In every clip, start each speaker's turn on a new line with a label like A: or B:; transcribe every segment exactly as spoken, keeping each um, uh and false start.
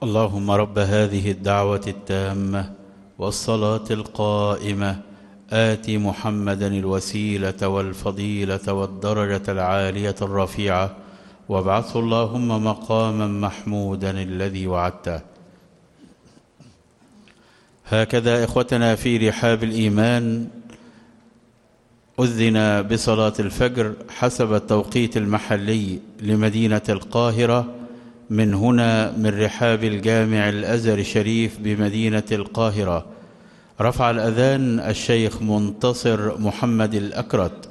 A: اللهم رب هذه الدعوة التامة والصلاة القائمة آت محمدا الوسيلة والفضيلة والدرجة العالية الرفيعة وابعثه اللهم مقاما محمودا الذي وعدته. هكذا إخوتنا في رحاب الإيمان أذن بصلاة الفجر حسب التوقيت المحلي لمدينة القاهرة، من هنا من رحاب الجامع الأزهر الشريف بمدينة القاهرة. رفع الأذان الشيخ منتصر محمد الأكرت،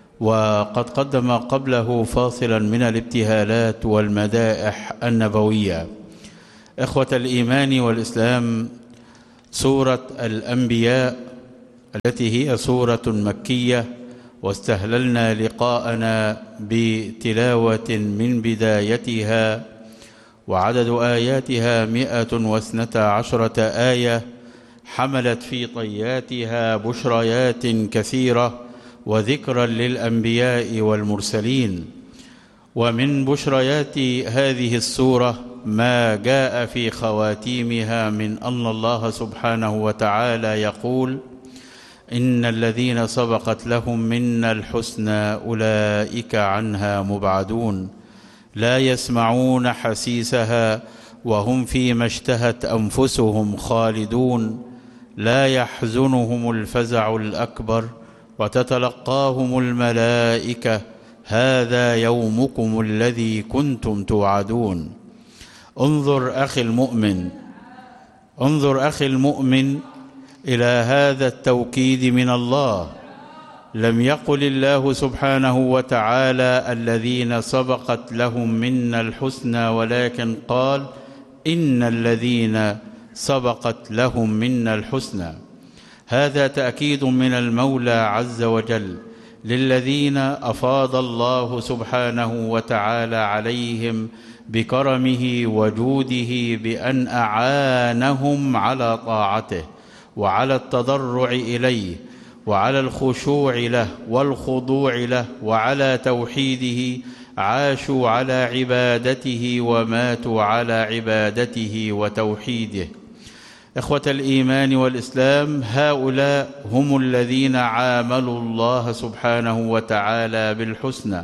A: وقد قدم قبله فاصلا من الابتهالات والمدائح النبوية. إخوة الإيمان والإسلام، سورة الأنبياء التي هي سورة مكية، واستهللنا لقاءنا بتلاوة من بدايتها، وعدد آياتها مئة واثنتا عشرة آية، حملت في طياتها بشريات كثيرة وذكرا للأنبياء والمرسلين. ومن بشريات هذه السورة ما جاء في خواتيمها من أن الله سبحانه وتعالى يقول: إن الذين سبقت لهم منا الحسنى أولئك عنها مبعدون لا يسمعون حسيسها وهم فيما اشتهت أنفسهم خالدون لا يحزنهم الفزع الأكبر وتتلقاهم الملائكة هذا يومكم الذي كنتم توعدون. انظر أخي المؤمن، انظر أخي المؤمن إلى هذا التوكيد من الله. لم يقل الله سبحانه وتعالى الذين سبقت لهم منا الحسنى، ولكن قال إن الذين سبقت لهم منا الحسنى. هذا تأكيد من المولى عز وجل للذين أفاض الله سبحانه وتعالى عليهم بكرمه وجوده بأن أعانهم على طاعته وعلى التضرع إليه وعلى الخشوع له والخضوع له وعلى توحيده. عاشوا على عبادته وماتوا على عبادته وتوحيده. إخوة الإيمان والإسلام، هؤلاء هم الذين عاملوا الله سبحانه وتعالى بالحسنى،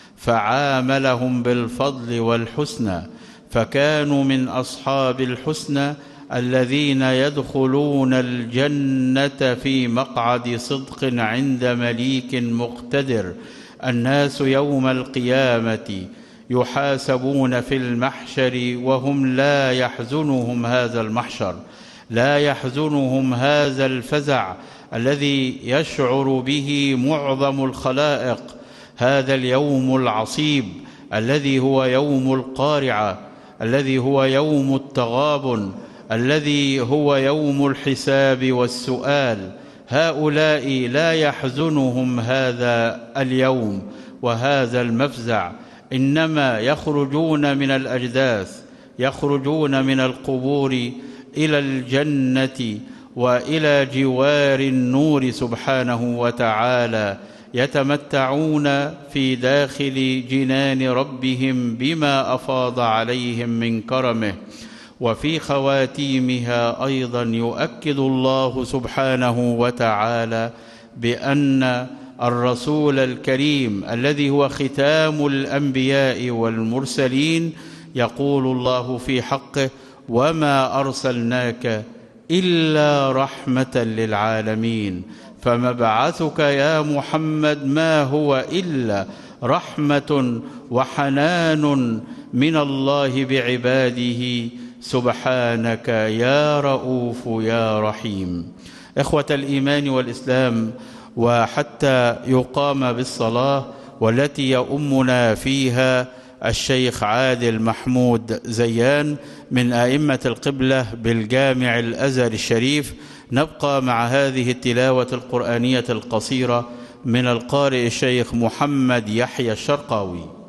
A: فعاملهم بالفضل والحسنى، فكانوا من أصحاب الحسنى الذين يدخلون الجنة في مقعد صدق عند مليك مقتدر. الناس يوم القيامة يحاسبون في المحشر وهم لا يحزنهم هذا المحشر، لا يحزنهم هذا الفزع الذي يشعر به معظم الخلائق. هذا اليوم العصيب الذي هو يوم القارعة، الذي هو يوم التغابن، الذي هو يوم الحساب والسؤال. هؤلاء لا يحزنهم هذا اليوم وهذا المفزع، إنما يخرجون من الأجداث، يخرجون من القبور إلى الجنة وإلى جوار النور سبحانه وتعالى، يتمتعون في داخل جنان ربهم بما أفاض عليهم من كرمه. وفي خواتيمها أيضا يؤكد الله سبحانه وتعالى بأن الرسول الكريم الذي هو ختام الأنبياء والمرسلين يقول الله في حقه: وما أرسلناك إلا رحمة للعالمين. فمبعثك يا محمد ما هو إلا رحمة وحنان من الله بعباده، سبحانك يا رؤوف يا رحيم. إخوة الإيمان والإسلام، وحتى يقام بالصلاة والتي يؤمنا فيها الشيخ عادل محمود زيان من أئمة القبلة بالجامع الأزهر الشريف، نبقى مع هذه التلاوة القرآنية القصيرة من القارئ الشيخ محمد يحيى الشرقاوي.